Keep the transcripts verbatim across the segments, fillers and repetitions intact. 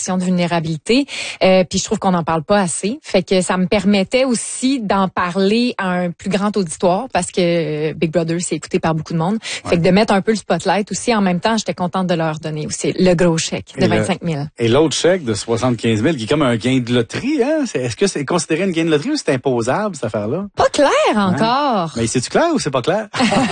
situation de vulnérabilité. Euh, puis je trouve qu'on n'en parle pas assez. Fait que ça me permettait aussi d'en parler à un plus grand auditoire parce que Big Brother, c'est écouté par beaucoup de monde. Ouais. Fait que de mettre un peu le spotlight aussi. En même temps, j'étais contente de leur donner aussi le gros chèque de vingt-cinq mille. Et l'autre chèque de soixante-quinze mille qui est comme un gain de loterie, hein? Est-ce que c'est considéré une gain de loterie ou c'est imposable, cette affaire-là? Pas clair encore. Hein? Mais c'est-tu clair ou c'est pas clair?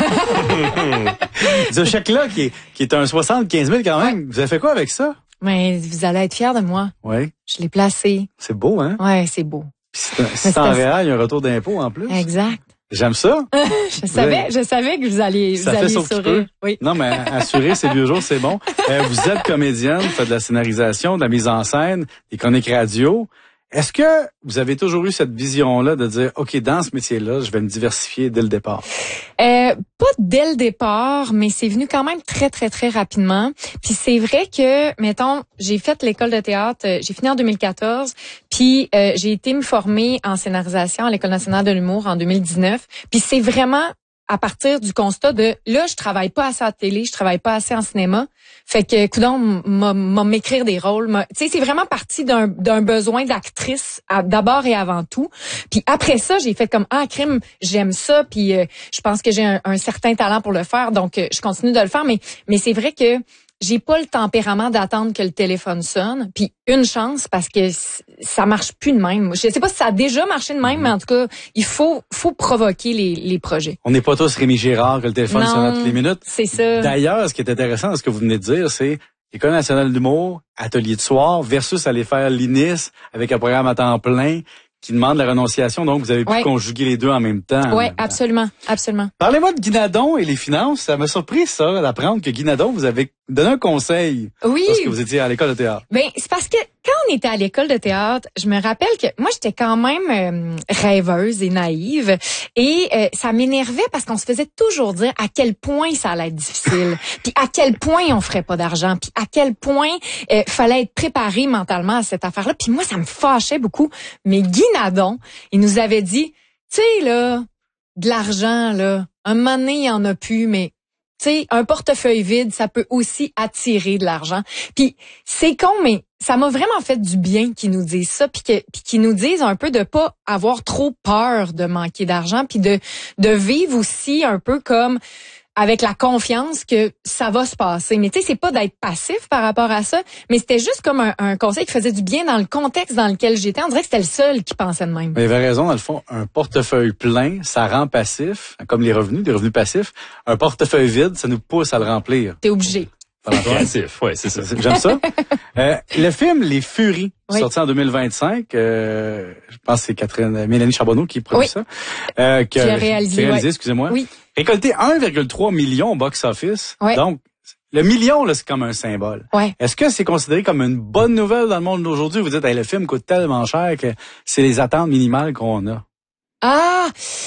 Ce chèque-là qui est, qui est un soixante-quinze mille quand même, ouais. Vous avez fait quoi avec ça? Mais vous allez être fiers de moi. Oui. Je l'ai placé. C'est beau, hein? Ouais, c'est beau. Puis c'est en réel, il y a un retour d'impôt en plus. Exact. J'aime ça. je savais, je savais que vous alliez, ça vous fait alliez sourire. Oui. Non, mais assurer ces vieux jours, c'est bon. Euh, vous êtes comédienne, vous faites de la scénarisation, de la mise en scène, des chroniques radio. Est-ce que vous avez toujours eu cette vision-là de dire, OK, dans ce métier-là, je vais me diversifier dès le départ? Euh, pas dès le départ, mais c'est venu quand même très, très, très rapidement. Puis c'est vrai que, mettons, j'ai fait l'école de théâtre, j'ai fini en deux mille quatorze, puis euh, j'ai été me former en scénarisation à l'École nationale de l'humour en deux mille dix-neuf. Puis c'est vraiment à partir du constat de, là, je travaille pas assez à la télé, je travaille pas assez en cinéma. Fait que, coudonc, m'a, m'a m'écrire des rôles. Tu sais, c'est vraiment parti d'un, d'un besoin d'actrice à, d'abord et avant tout. Puis après ça, j'ai fait comme, ah, crime, j'aime ça. Puis euh, je pense que j'ai un, un certain talent pour le faire. Donc, euh, je continue de le faire. Mais, mais c'est vrai que j'ai pas le tempérament d'attendre que le téléphone sonne. Puis une chance parce que ça marche plus de même. Je sais pas si ça a déjà marché de même, mais en tout cas, il faut faut provoquer les, les projets. On n'est pas tous Rémi Girard que le téléphone non, sonne à toutes les minutes. C'est ça. D'ailleurs, ce qui est intéressant dans ce que vous venez de dire, c'est École nationale d'humour, atelier de soir versus aller faire l'I N I S avec un programme à temps plein qui demande la renonciation. Donc, vous avez pu ouais. conjuguer les deux en même temps. Oui, absolument, absolument. Parlez-moi de Guy Nadon et les finances. Ça m'a surpris, ça, d'apprendre que Guy Nadon vous avait donné un conseil. Oui. Lorsque vous étiez à l'école de théâtre. Ben, c'est parce que quand on était à l'école de théâtre, je me rappelle que moi, j'étais quand même euh, rêveuse et naïve. Et euh, ça m'énervait parce qu'on se faisait toujours dire à quel point ça allait être difficile. Puis à quel point on ferait pas d'argent. Puis à quel point euh, fallait être préparé mentalement à cette affaire-là. Puis moi, ça me fâchait beaucoup. Mais Guy Nadon, il nous avait dit, tu sais, là, de l'argent, là, un moment donné, il n'y en a plus, mais tu sais, un portefeuille vide, ça peut aussi attirer de l'argent. Puis c'est con, mais ça m'a vraiment fait du bien qu'ils nous disent ça, puis que puis qu'ils nous disent un peu de pas avoir trop peur de manquer d'argent, puis de de vivre aussi un peu comme avec la confiance que ça va se passer. Mais tu sais, c'est pas d'être passif par rapport à ça, mais c'était juste comme un, un conseil qui faisait du bien dans le contexte dans lequel j'étais. On dirait que c'était le seul qui pensait de même. Mais il avait raison, dans le fond, un portefeuille plein, ça rend passif, comme les revenus, des revenus passifs. Un portefeuille vide, ça nous pousse à le remplir. T'es obligé. Passif, ouais, c'est ça. J'aime ça. euh, le film Les Furies, oui. sorti en deux mille vingt-cinq, euh, je pense que c'est Catherine, Mélanie Charbonneau qui produit oui. ça. Euh, qui a réalisé, qui a réalisé ouais. excusez-moi. Oui. Récolté un virgule trois million au box-office. Ouais. Donc, le million, là, c'est comme un symbole. Ouais. Est-ce que c'est considéré comme une bonne nouvelle dans le monde d'aujourd'hui? Vous dites, hey, le film coûte tellement cher que c'est les attentes minimales qu'on a. Ah,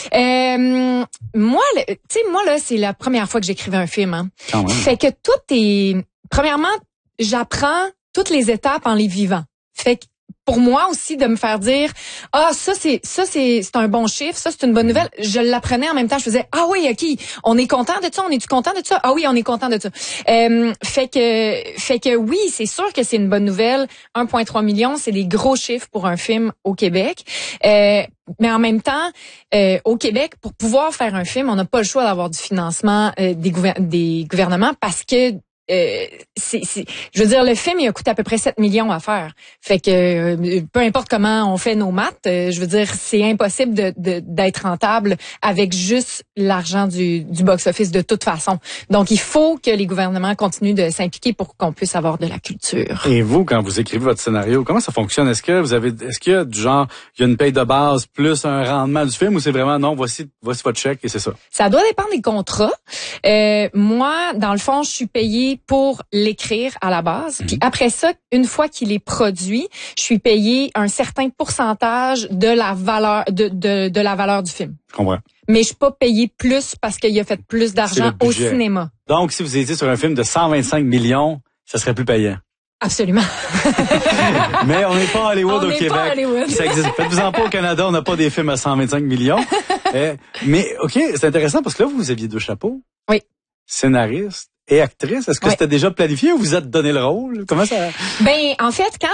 euh, moi, tu sais, moi là, c'est la première fois que j'écrivais un film. Hein. Quand même. Fait que tout est, premièrement, j'apprends toutes les étapes en les vivant. Fait que pour moi aussi de me faire dire ah ça c'est ça c'est c'est un bon chiffre, ça c'est une bonne nouvelle, je l'apprenais en même temps, je faisais ah oui OK, on est content de ça, on est-tu content de ça? Ah oui, on est content de ça. Euh, fait que fait que oui, c'est sûr que c'est une bonne nouvelle. un virgule trois million, c'est des gros chiffres pour un film au Québec. Euh, mais en même temps, euh, au Québec, pour pouvoir faire un film, on n'a pas le choix d'avoir du financement euh, des, gouver- des gouvernements parce que Euh, c'est, c'est, je veux dire, le film, il a coûté à peu près sept millions à faire. Fait que euh, peu importe comment on fait nos maths, euh, je veux dire, c'est impossible de, de, d'être rentable avec juste l'argent du, du box-office de toute façon. Donc, il faut que les gouvernements continuent de s'impliquer pour qu'on puisse avoir de la culture. Et vous, quand vous écrivez votre scénario, comment ça fonctionne? Est-ce que vous avez, est-ce qu'il y a du genre, il y a une paye de base plus un rendement du film ou c'est vraiment non, voici, voici votre chèque et c'est ça? Ça doit dépendre des contrats. Euh, moi, dans le fond, je suis payée pour l'écrire à la base. Puis après ça, une fois qu'il est produit, je suis payée un certain pourcentage de la valeur de, de, de la valeur du film. Je comprends. Mais je suis pas payée plus parce qu'il a fait plus d'argent au cinéma. Donc, si vous étiez sur un film de cent vingt-cinq millions, ça serait plus payant. Absolument. Mais on n'est pas à Hollywood on au Québec. Pas à Hollywood. Ça existe. Faites-vous-en pas au Canada, on n'a pas des films à cent vingt-cinq millions. euh, mais OK, c'est intéressant parce que là, vous aviez deux chapeaux. Oui. Scénariste et actrice. Est-ce que oui. c'était déjà planifié ou vous êtes donné le rôle? Comment ça? Ben, en fait, quand